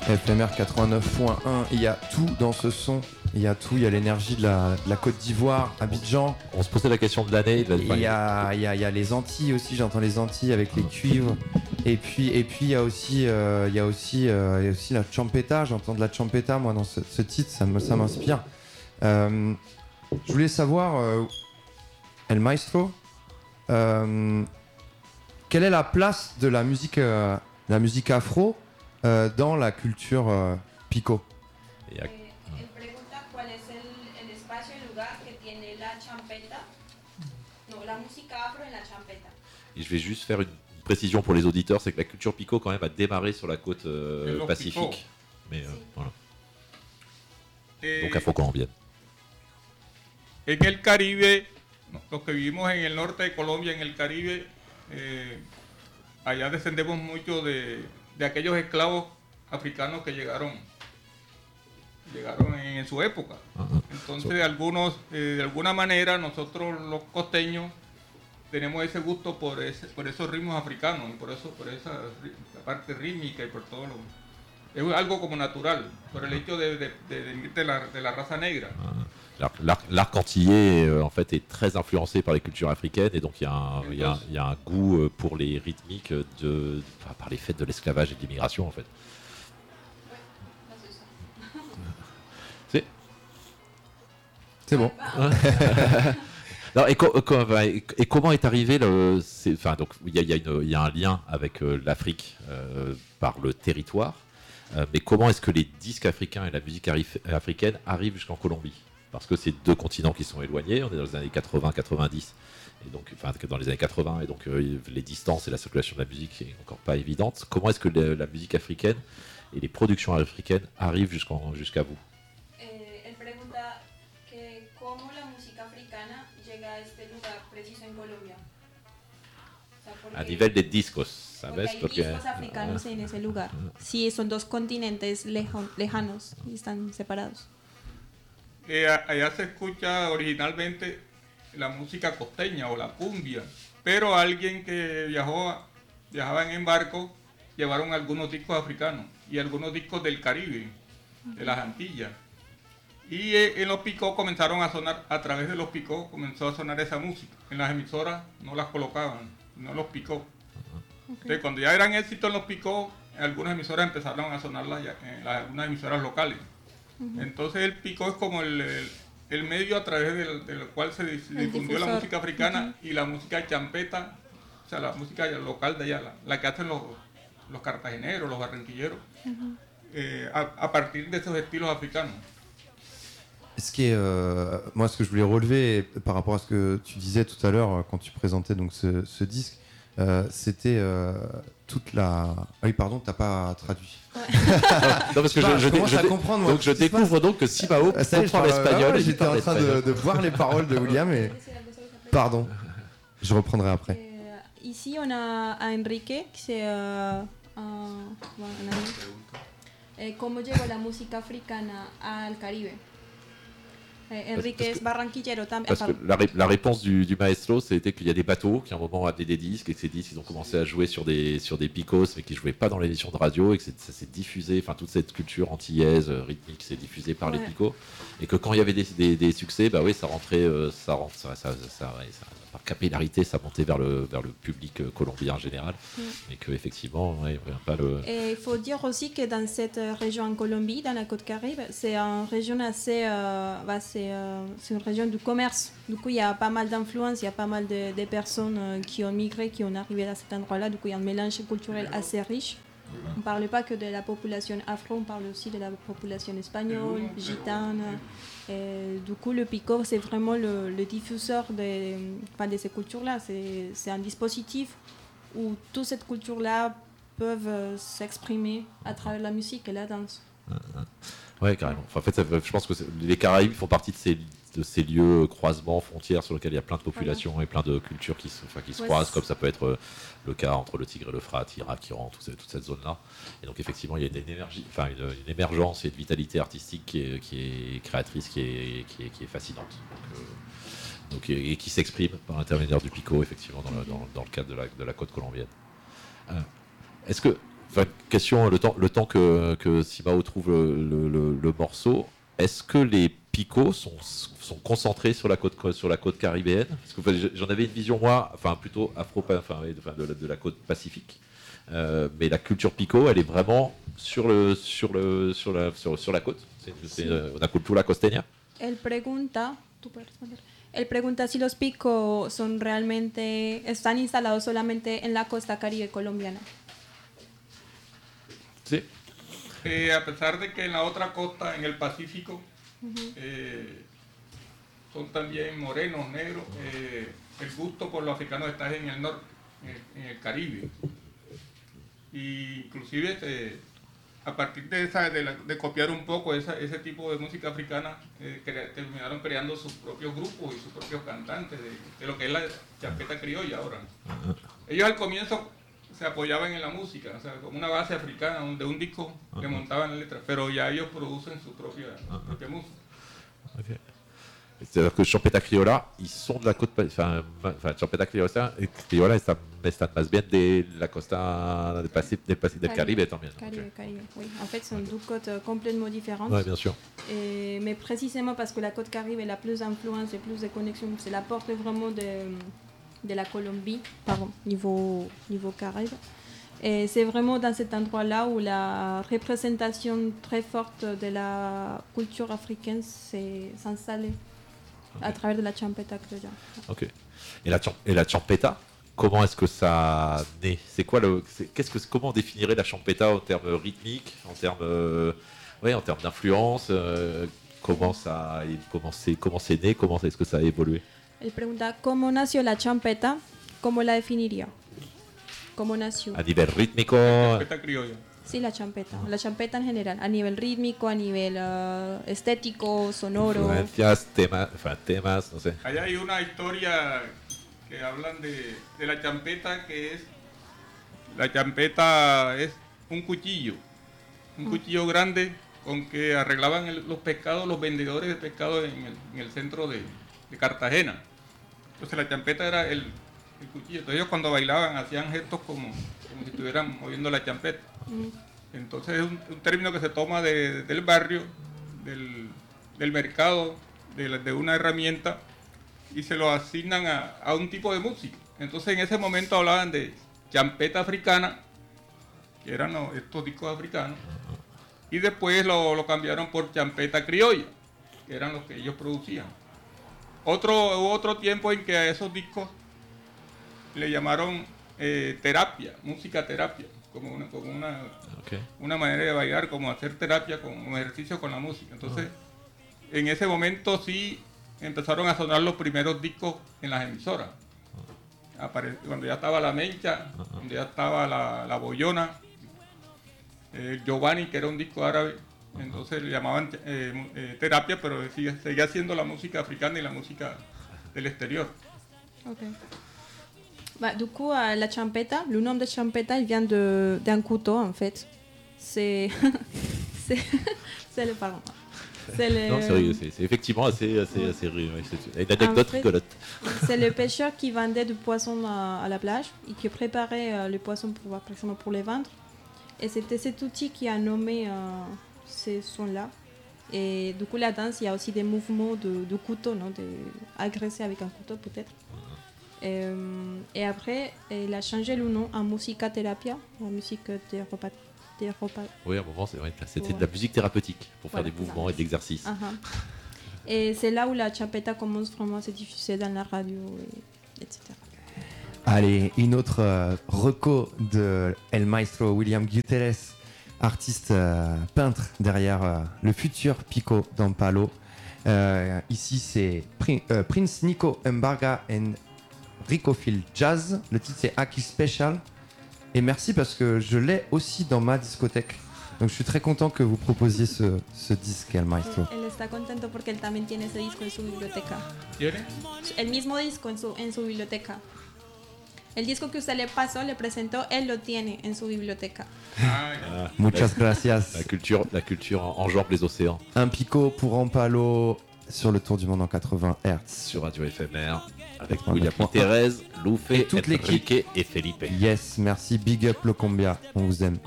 FMR 89.1, il y a tout dans ce son, il y a tout, il y a l'énergie de la Côte d'Ivoire, Abidjan. On se posait la question de l'année. Il y a les Antilles aussi, j'entends les Antilles avec les cuivres. Et puis il y a aussi la champeta, j'entends de la champeta moi dans ce titre, ça m'inspire. Je voulais savoir, El Maestro, quelle est la place de la musique afro dans la culture pico? Él pregunta cuál es el espacio, el lugar que tiene la champeta, no, la música afro en la champeta. Et je vais juste faire une précision pour les auditeurs, c'est que la culture pico quand même a démarré sur la côte pacifique. Mais voilà. Donc afro-colombienne. En el Caribe, los que vivimos en el norte de Colombia, en el Caribe, allá descendemos mucho de aquellos esclavos africanos que llegaron en su época. Entonces, de alguna manera, nosotros los costeños tenemos ese gusto por esos ritmos africanos y por esa parte rítmica y por todo lo. Es algo como natural, por el hecho de la raza negra. L'arc antillais en fait est très influencé par les cultures africaines et donc il y a un goût pour les rythmiques par les faits de l'esclavage et de l'immigration en fait. C'est bon. Alors, et comment est arrivé donc il y a un lien avec l'Afrique par le territoire, mais comment est-ce que les disques africains et la musique africaine arrivent jusqu'en Colombie? Parce que c'est deux continents qui sont éloignés, on est dans les années 80-90, et donc, dans les années 80, et donc les distances et la circulation de la musique n'est encore pas évidente. Comment est-ce que la musique africaine et les productions africaines arrivent jusqu'à vous? Él pregunta que cómo la música africana llega a este lugar preciso en Colombia. O sea, A nivel de discos, ¿sabes? Porque hay discos africanos en ese lugar. Sí, son dos continentes lejanos y están separados. Allá se escucha originalmente la música costeña o la cumbia, pero alguien que viajaba en barco llevaron algunos discos africanos y algunos discos del Caribe, de las Antillas. Y en los picos comenzaron a sonar, a través de los picos comenzó a sonar esa música. En las emisoras no las colocaban, no los picos. Entonces, cuando ya eran éxitos en los picos, algunas emisoras empezaron a sonarlas en algunas emisoras locales. Entonces el picó es como el medio a través del cual se difundió la música africana y la música champeta, o sea, la música local de allá, la que hacen los cartageneros, los barranquilleros, a partir de esos estilos africanos. Ce que je voulais relever par rapport à ce que tu disais tout à l'heure quand tu présentais donc ce disque, c'était toute la... Ah oui, pardon, t'as pas traduit. Non, parce que je découvre donc que Simao comprend l'espagnol. J'étais en train de voir les paroles de William et... Pardon, je reprendrai après. Ici, on a Enrique, qui c'est cómo llegó la música africana al Caribe. Enrique es barranquillero también. Parce que la réponse du maestro, c'était qu'il y a des bateaux qui à un moment ont amené des disques et que ces disques ils ont commencé à jouer sur des picos mais qui jouaient pas dans l'émission de radio et que ça s'est diffusé, enfin toute cette culture antillaise rythmique s'est diffusée par les picos et que quand il y avait des succès, bah oui ça rentrait, par capillarité ça montait vers le public colombien en général, mais que effectivement pas le. Et il faut dire aussi que dans cette région en Colombie, dans la côte Caraïbe, c'est une région assez c'est une région du commerce. Du coup, il y a pas mal d'influences, il y a pas mal de personnes qui ont migré, qui ont arrivé à cet endroit-là. Du coup, il y a un mélange culturel assez riche. On ne parle pas que de la population afro, on parle aussi de la population espagnole, gitane. Et du coup, le pico, c'est vraiment le diffuseur de ces cultures-là. C'est un dispositif où toute cette culture-là peuvent s'exprimer à travers la musique et la danse. Ouais, carrément. Enfin, en fait, je pense que les Caraïbes font partie de ces lieux croisements, frontières sur lesquels il y a plein de populations et plein de cultures qui se croisent, comme ça peut être le cas entre le Tigre et l'Euphrate, Irak, Iran, toute cette zone-là. Et donc effectivement, il y a une émergence et une vitalité artistique qui est créatrice, qui est fascinante. Et qui s'exprime par l'intermédiaire du pico, effectivement, dans le cadre de la côte colombienne. Est-ce que Enfin, question, le temps que Simao trouve le morceau, est-ce que les picots sont concentrés sur la côte caribéenne? Parce que enfin, j'en avais une vision, moi, enfin plutôt de la côte pacifique. Mais la culture picot, elle est vraiment sur la côte. C'est una cultura costeña. Él pregunta, tú puedes responder. Él pregunta si los picos están instalados solamente en la costa caribe colombiana. Sí. A pesar de que en la otra costa, en el Pacífico, son también morenos, negros, el gusto por lo africano está en el norte, en el Caribe. Y inclusive a partir de copiar un poco ese tipo de música africana, terminaron creando sus propios grupos y sus propios cantantes de lo que es la champeta criolla ahora. Ellos al comienzo se apoyaban en la música, o sea, como una base africana, de un disco que montaban la letra, pero ya ellos producen su propia música. Okay. C'est-à-dire que Champeta Criolla, ils sont de la côte, enfin Champeta Criolla están más bien de la costa del Caribe también. Caribe, oui. En fait, c'est deux côtes complètement différentes. Oui, bien sûr. Mais précisément parce que la côte Caribe a plus d'influence et plus de connexions, c'est la porte vraiment de la Colombie, niveau Caraïbes. Et c'est vraiment dans cet endroit-là où la représentation très forte de la culture africaine s'est installée à travers de la champeta criolla. Ok. Et la champeta, comment est-ce que ça naît? C'est quoi comment on définirait la champeta en termes rythmiques, en termes d'influence? Comment c'est né? Comment est-ce que ça a évolué? Él pregunta cómo nació la champeta, ¿cómo la definiría? ¿Cómo nació? A nivel rítmico. Champeta criolla. Sí, la champeta en general, a nivel rítmico, a nivel estético, sonoro. Influencias, temas, no sé. Allá hay una historia que hablan de la champeta, la champeta es un cuchillo grande con que arreglaban los pescados, los vendedores de pescado en el centro de Cartagena. Entonces la champeta era el cuchillo. Entonces ellos cuando bailaban hacían gestos como si estuvieran moviendo la champeta. Entonces es un término que se toma del barrio, del mercado, de una herramienta, y se lo asignan a un tipo de música. Entonces en ese momento hablaban de champeta africana, que eran estos discos africanos, y después lo cambiaron por champeta criolla, que eran los que ellos producían. Hubo otro tiempo en que a esos discos le llamaron terapia, música terapia, como una manera de bailar, como hacer terapia, como ejercicio con la música. Entonces, en ese momento sí empezaron a sonar los primeros discos en las emisoras. Cuando ya estaba La Mencha, cuando ya estaba la Boyona, Giovanni, que era un disco árabe. Entonces le llamaban terapia, pero seguía siendo la música africana y la música del exterior. Ok. Bah, du coup, la champeta, le nom de champeta, il vient d'un couteau en fait. C'est le pardon. Non, c'est effectivement assez c'est une anecdote rigolote. C'est le pêcheur qui vendait du poisson à la plage et qui préparait le poisson pour les vendre. Et c'était cet outil qui a nommé ces sons-là. Et du coup, la danse, il y a aussi des mouvements de couteau, non, agresser avec un couteau peut-être. Et après, il a changé le nom en musica terapia, en musique thérapeutique. Oui, à un moment, c'était de la musique thérapeutique pour faire des mouvements et de l'exercice. Et c'est là où la champeta commence vraiment à se diffuser dans la radio, etc. Allez, une autre reco de El Maestro William Guterres, artiste peintre derrière le futur Pico d'Ampalo. Ici, c'est Prince Nico Mbarga and Ricophil Jazz. Le titre, c'est Aki Special. Et merci parce que je l'ai aussi dans ma discothèque. Donc je suis très content que vous proposiez ce disque, El Maestro. Él está contento porque él también tiene ese disco en su biblioteca. ¿Tiene? El mismo disco en su biblioteca. El disco que usted le pasó, le presentó, él lo tiene en su biblioteca. Muchas gracias. La culture enjambe les océans. Un Pico pour Ampalo sur le tour du monde en 80 Hz. Sur Radio FMR, avec William Guterres, Luffé, toute l'équipe et Felipe. Yes, merci. Big up Locombia. On vous aime.